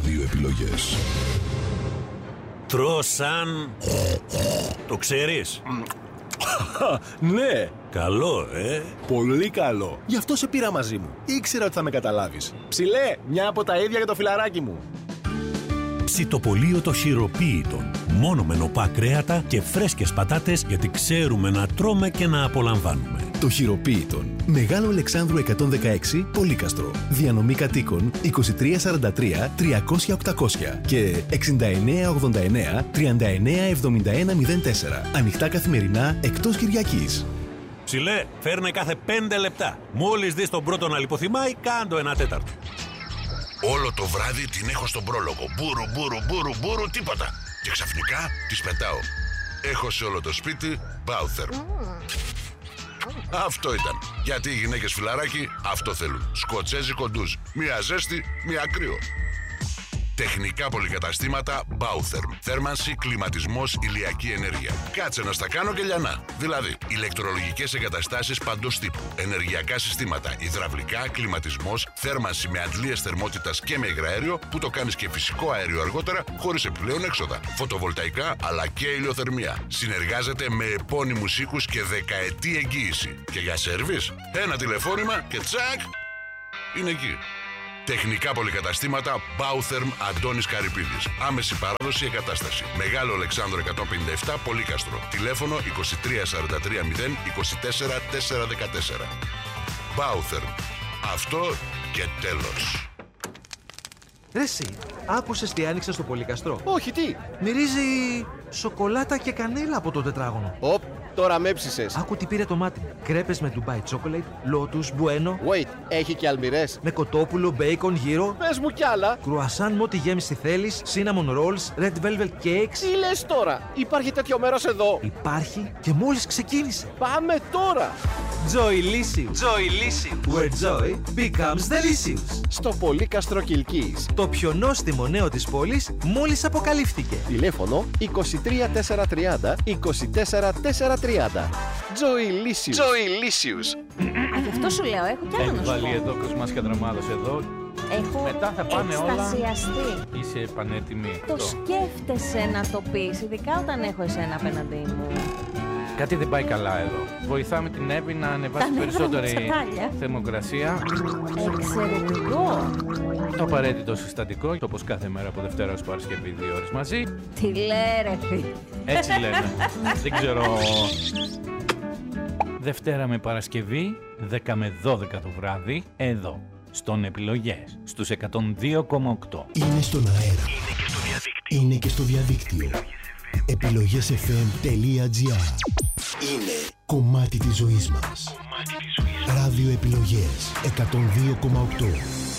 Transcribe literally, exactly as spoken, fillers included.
Ράδιο επιλογές. Τρώσαν. Το ξέρεις? Ναι. Καλό, ε. Πολύ καλό. Γι' αυτό σε πήρα μαζί μου. Ήξερα ότι θα με καταλάβεις. Ψηλέ, μια από τα ίδια για το φιλαράκι μου. Ψητοπολείο το χειροποίητο. Μόνο με νοπά κρέατα και φρέσκες πατάτες, γιατί ξέρουμε να τρώμε και να απολαμβάνουμε. Το χειροποίητον. Μεγάλο Αλεξάνδρου εκατόν δεκαέξι, Πολύκαστρο. Διανομή κατοίκων είκοσι τρία σαράντα τρία τριακόσια οκτακόσια και εξήντα εννέα ογδόντα εννέα τριάντα εννέα εβδομήντα ένα μηδέν τέσσερα. Ανοιχτά καθημερινά εκτός Κυριακής. Ψηλέ, φέρνε κάθε πέντε λεπτά. Μόλις δεις τον πρώτο να λιποθυμάει, κάντο ένα τέταρτο. Όλο το βράδυ την έχω στον πρόλογο. Μπούρου, μπούρου, μπούρου, μπούρου, τίποτα. Και ξαφνικά τις πετάω. Έχω σε όλο το σπίτι Bautherm. Αυτό ήταν. Γιατί οι γυναίκες φιλαράκι αυτό θέλουν. Σκοτσέζικο ντουζ. Μία ζέστη, μία κρύο. Τεχνικά πολυκαταστήματα Bautherm. Θέρμανση, κλιματισμός, ηλιακή ενέργεια. Κάτσε να στα κάνω και λιανά. Δηλαδή, ηλεκτρολογικές εγκαταστάσεις παντός τύπου. Ενεργειακά συστήματα, υδραυλικά, κλιματισμός, θέρμανση με αντλίες θερμότητας και με υγραέριο που το κάνεις και φυσικό αέριο αργότερα χωρίς επιπλέον έξοδα. Φωτοβολταϊκά αλλά και ηλιοθερμία. Συνεργάζεται με επώνυμους οίκους και δεκαετή εγγύηση. Και για σέρβις, ένα τηλεφώνημα και τσακ, είναι εκεί. Τεχνικά πολυκαταστήματα Bautherm Αντώνης Καρυπίδης. Άμεση παράδοση εγκατάσταση. Μεγάλο Αλεξάνδρο εκατόν πενήντα επτά, Πολύκαστρο. Τηλέφωνο είκοσι τρία σαράντα τρία μηδέν είκοσι τέσσερα τετρακόσια δεκατέσσερα. Bautherm. Αυτό και τέλος. Ρε εσύ, άκουσες τι άνοιξε στο Πολύκαστρο? Όχι, τι? Μυρίζει σοκολάτα και κανέλα από το τετράγωνο. Οπ, τώρα με έψησες. Άκου τι πήρε το μάτι μου. Κρέπες με Dubai Chocolate, Lotus, Bueno. Wait, έχει και αλμυρές? Με κοτόπουλο, μπέικον, γύρο. Πες μου κι άλλα. Κρουασάν με ό,τι γέμιση θέλεις, cinnamon rolls, red velvet cakes. Τι λες τώρα? Υπάρχει τέτοιο μέρος εδώ? Υπάρχει και μόλις ξεκίνησε. Πάμε τώρα. Joylicious. Joylicious. Where joy becomes delicious. Στο Πολύκαστρο Κιλκής. Το πιο νόστιμο νέο της πόλης μόλις αποκαλύφθηκε. Τηλέφωνο είκοσι τρία τετρακόσια τριάντα είκοσι τέσσερα τετρακόσια τριάντα. Joylicious. Joylicious. Α, γι' αυτό σου λέω, έχω κι άλλο να Έχω σου βάλει πω. εδώ κοσμάς και δραμάδος εδώ. Έχω Μετά θα πάνε όλα. εκστασιαστεί. Είσαι πανέτοιμη. Το Αυτό. σκέφτεσαι να το πεις, ειδικά όταν έχω εσένα απέναντί μου. Κάτι δεν πάει καλά εδώ. Βοηθάμε την Εύη να ανεβάσει Τα νεύρα μου περισσότερη τσακάλια. θερμοκρασία. Εξαιρετικό. Το απαραίτητο συστατικό, όπως κάθε μέρα από Δευτέρα ως Παρασκευή, δύο ώρες μαζί. Τι λέει ρε φίλε. Έτσι λένε. Δεν ξέρω. Δευτέρα με Παρασκευή, δέκα με δώδεκα το βράδυ, εδώ, στον Επιλογές, στους εκατόν δύο κόμμα οκτώ. Είναι στον αέρα. Είναι και στο διαδίκτυο. επιλογές εφ εμ τελεία τζι άρ. Είναι κομμάτι της ζωής μας. Ράδιο επιλογές εκατόν δύο κόμμα οκτώ.